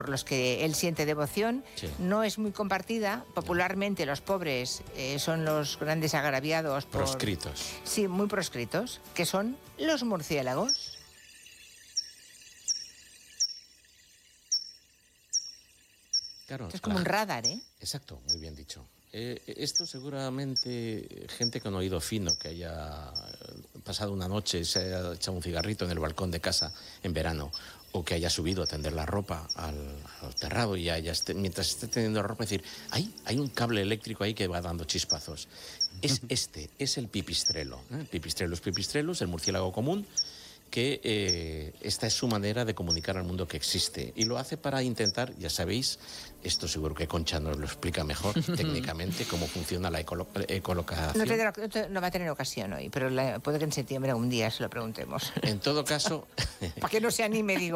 por los que él siente devoción, Sí. no es muy compartida. Popularmente los pobres son los grandes agraviados. Proscritos. Sí, muy proscritos, que son los murciélagos. Claro, Esto es como un radar, ¿eh? Exacto, muy bien dicho. Esto seguramente gente con oído fino que haya pasado una noche, se haya echado un cigarrito en el balcón de casa en verano, o que haya subido a tender la ropa al terrado y mientras esté tendiendo la ropa decir, hay un cable eléctrico ahí que va dando chispazos. Es el pipistrelo. Pipistrellus pipistrellus, el murciélago común, que esta es su manera de comunicar al mundo que existe. Y lo hace para intentar, ya sabéis, esto seguro que Concha nos lo explica mejor técnicamente, cómo funciona la ecolocación. No va a tener ocasión hoy, pero puede que en septiembre un día se lo preguntemos. En todo caso... Para que no se anime, digo.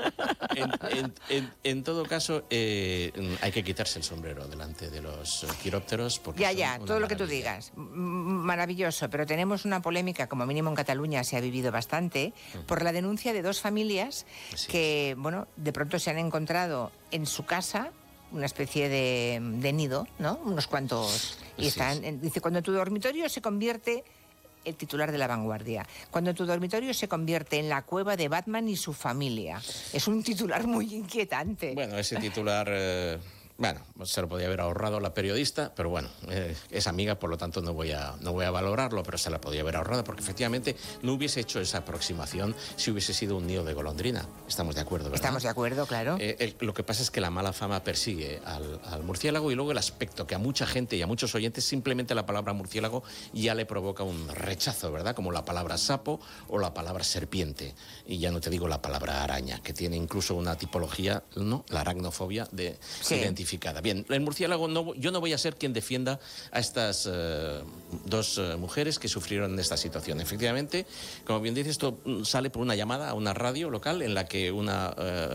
En todo caso, hay que quitarse el sombrero delante de los quirópteros. Porque Ya, todo lo que tú digas. Maravilloso, pero tenemos una polémica, como mínimo en Cataluña se ha vivido bastante, por la denuncia de dos familias que, bueno, de pronto se han encontrado en su casa una especie de nido, ¿no? Unos cuantos. Y dice, cuando tu dormitorio se convierte... El titular de La Vanguardia. Cuando tu dormitorio se convierte en la cueva de Batman y su familia. Es un titular muy inquietante. Bueno, ese titular... Bueno, se lo podía haber ahorrado la periodista, pero bueno, es amiga, por lo tanto no voy a valorarlo, pero se la podía haber ahorrado porque efectivamente no hubiese hecho esa aproximación si hubiese sido un nido de golondrina. Estamos de acuerdo, ¿verdad? Estamos de acuerdo, claro. Lo que pasa es que la mala fama persigue al murciélago y luego el aspecto que a mucha gente y a muchos oyentes simplemente la palabra murciélago ya le provoca un rechazo, ¿verdad? Como la palabra sapo o la palabra serpiente. Y ya no te digo la palabra araña, que tiene incluso una tipología, ¿no? La aracnofobia identificada. Bien, el murciélago, yo no voy a ser quien defienda a estas dos mujeres que sufrieron esta situación. Efectivamente, como bien dices, esto sale por una llamada a una radio local en la que una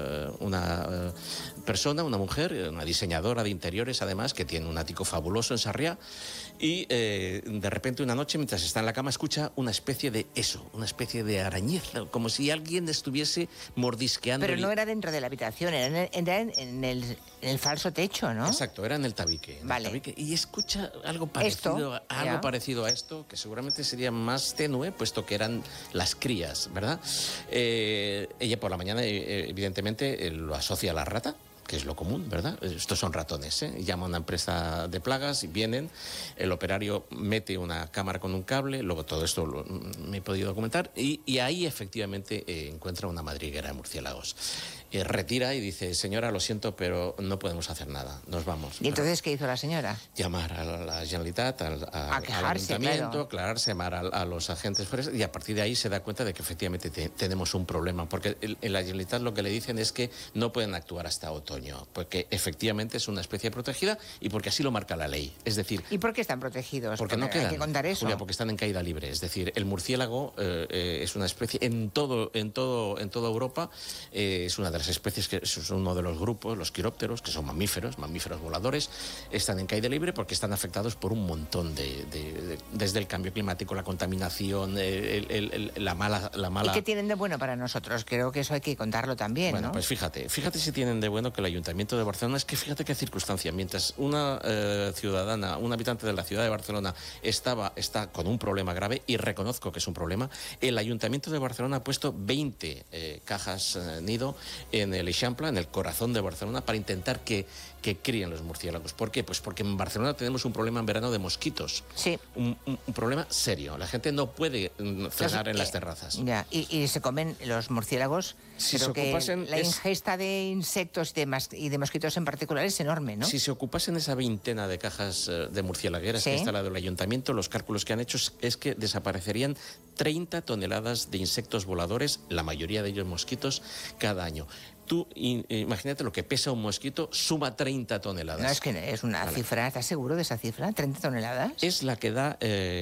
persona, una mujer, una diseñadora de interiores además, que tiene un ático fabuloso en Sarriá, y de repente una noche, mientras está en la cama, escucha una especie de arañez, como si alguien estuviese mordisqueando. Pero no era dentro de la habitación, era en el falso techo, ¿no? Exacto, era en el tabique. Y escucha algo parecido a esto, que seguramente sería más tenue, puesto que eran las crías, ¿verdad? Ella por la mañana, evidentemente, lo asocia a la rata, que es lo común, ¿verdad? Estos son ratones, ¿eh? Llama a una empresa de plagas y vienen, el operario mete una cámara con un cable, luego todo esto me he podido documentar, y ahí efectivamente encuentra una madriguera de murciélagos. Retira y dice, señora, lo siento, pero no podemos hacer nada, nos vamos. ¿Y entonces qué hizo la señora? Llamar a la Generalitat, a quejarse, al ayuntamiento, claro. aclararse, llamar a los agentes forestales, y a partir de ahí se da cuenta de que efectivamente tenemos un problema, porque en la Generalitat lo que le dicen es que no pueden actuar hasta otoño, porque efectivamente es una especie protegida y porque así lo marca la ley. Es decir... ¿Y por qué están protegidos? Porque no quedan, hay que contar eso. Julia, porque están en caída libre. Es decir, el murciélago es una especie en toda Europa, es una de las especies que es uno de los grupos, los quirópteros, que son mamíferos voladores, están en caída libre porque están afectados por un montón desde el cambio climático, la contaminación, la mala... ¿Y qué tienen de bueno para nosotros? Creo que eso hay que contarlo también, bueno, ¿no? Pues fíjate si tienen de bueno que el Ayuntamiento de Barcelona, es que fíjate qué circunstancia, mientras una ciudadana, un habitante de la ciudad de Barcelona está con un problema grave, y reconozco que es un problema, el Ayuntamiento de Barcelona ha puesto 20 cajas nido en el Eixample, en el corazón de Barcelona, para intentar que críen los murciélagos. ¿Por qué? Pues porque en Barcelona tenemos un problema en verano de mosquitos. Sí. Un problema serio. La gente no puede cenar en las terrazas. Ya, y se comen los murciélagos. Si creo que la ingesta de insectos y de mosquitos en particular es enorme, ¿no? Si se ocupasen esa veintena de cajas de murciélagueras que ha instalado el ayuntamiento, los cálculos que han hecho es que desaparecerían 30 toneladas de insectos voladores, la mayoría de ellos mosquitos, cada año. Tú imagínate lo que pesa un mosquito, suma 30 toneladas. No, es que es una cifra, ¿estás seguro de esa cifra? ¿30 toneladas? Es la que da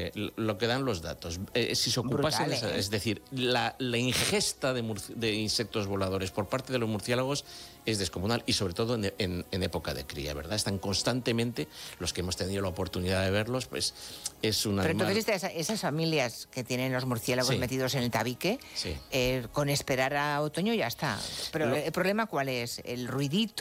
lo que dan los datos. Si se ocupasen, es decir, la ingesta de insectos voladores por parte de los murciélagos es descomunal, y sobre todo en época de cría, ¿verdad? Están constantemente, los que hemos tenido la oportunidad de verlos, pues es una... Pero entonces esas familias que tienen los murciélagos metidos en el tabique, con esperar a otoño ya está. Pero ¿el problema cuál es? ¿El ruidito?